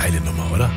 geile Nummer, oder?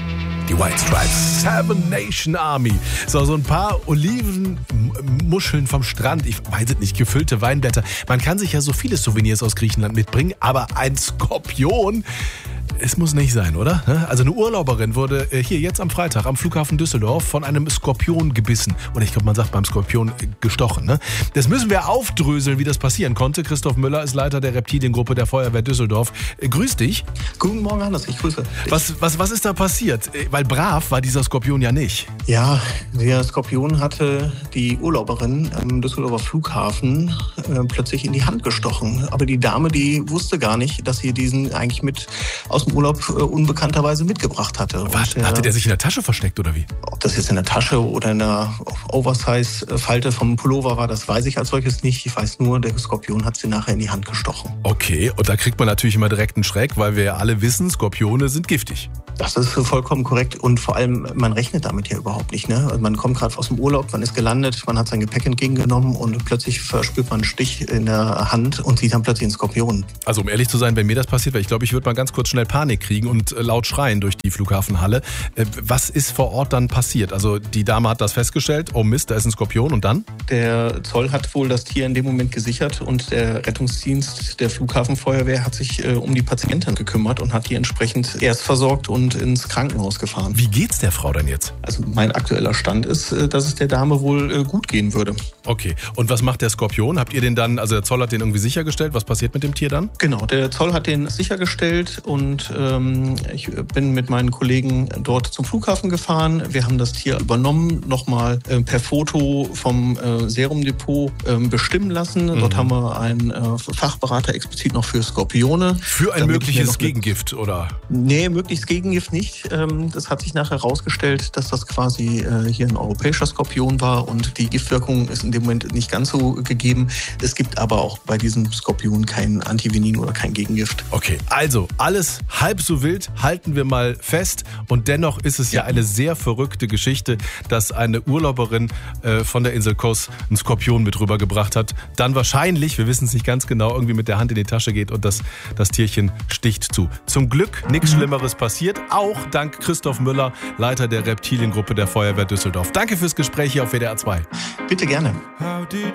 Die White Stripes, Seven Nation Army. So ein paar Olivenmuscheln vom Strand, ich weiß es nicht, gefüllte Weinblätter. Man kann sich ja so viele Souvenirs aus Griechenland mitbringen, aber ein Skorpion, es muss nicht sein, oder? Also eine Urlauberin wurde hier jetzt am Freitag am Flughafen Düsseldorf von einem Skorpion gebissen. Oder ich glaube, man sagt beim Skorpion gestochen. Ne? Das müssen wir aufdröseln, wie das passieren konnte. Christoph Müller ist Leiter der Reptiliengruppe der Feuerwehr Düsseldorf. Grüß dich. Guten Morgen, Hannes. Ich grüße dich. Was ist da passiert? Weil brav war dieser Skorpion ja nicht. Ja, der Skorpion hatte die Urlauberin am Düsseldorfer Flughafen plötzlich in die Hand gestochen. Aber die Dame, die wusste gar nicht, dass sie diesen eigentlich mit aus dem Urlaub unbekannterweise mitgebracht hatte. Was? Hatte der sich in der Tasche versteckt oder wie? Ob das jetzt in der Tasche oder in der Oversize-Falte vom Pullover war, das weiß ich als solches nicht. Ich weiß nur, der Skorpion hat sie nachher in die Hand gestochen. Okay, und da kriegt man natürlich immer direkt einen Schreck, weil wir ja alle wissen, Skorpione sind giftig. Das ist vollkommen korrekt und vor allem, man rechnet damit ja überhaupt nicht. Ne? Also man kommt gerade aus dem Urlaub, man ist gelandet, man hat sein Gepäck entgegengenommen und plötzlich verspürt man einen Stich in der Hand und sieht dann plötzlich einen Skorpion. Also um ehrlich zu sein, wenn mir das passiert wäre, ich glaube, ich würde mal ganz kurz schnell Panik kriegen und laut schreien durch die Flughafenhalle. Was ist vor Ort dann passiert? Also die Dame hat das festgestellt, oh Mist, da ist ein Skorpion und dann? Der Zoll hat wohl das Tier in dem Moment gesichert und der Rettungsdienst der Flughafenfeuerwehr hat sich um die Patientin gekümmert und hat die entsprechend erst versorgt und ins Krankenhaus gefahren. Wie geht's der Frau denn jetzt? Also mein aktueller Stand ist, dass es der Dame wohl gut gehen würde. Okay, und was macht der Skorpion? Habt ihr den dann, also der Zoll hat den irgendwie sichergestellt? Was passiert mit dem Tier dann? Genau, der Zoll hat den sichergestellt und ich bin mit meinen Kollegen dort zum Flughafen gefahren. Wir haben das Tier übernommen, nochmal per Foto vom Serumdepot bestimmen lassen. Dort haben wir einen Fachberater explizit noch für Skorpione. Für ein mögliches Gegengift, oder? Nee, mögliches Gegengift nicht. Das hat sich nachher herausgestellt, dass das quasi hier ein europäischer Skorpion war und die Giftwirkung ist in dem Moment nicht ganz so gegeben. Es gibt aber auch bei diesem Skorpion kein Antivenin oder kein Gegengift. Okay, also alles halb so wild, halten wir mal fest. Und dennoch ist es ja eine sehr verrückte Geschichte, dass eine Urlauberin von der Insel Kos einen Skorpion mit rübergebracht hat. Dann wahrscheinlich, wir wissen es nicht ganz genau, irgendwie mit der Hand in die Tasche geht und das Tierchen sticht zu. Zum Glück nichts Schlimmeres passiert, auch dank Christoph Müller, Leiter der Reptiliengruppe der Feuerwehr Düsseldorf. Danke fürs Gespräch hier auf WDR 2. Bitte gerne.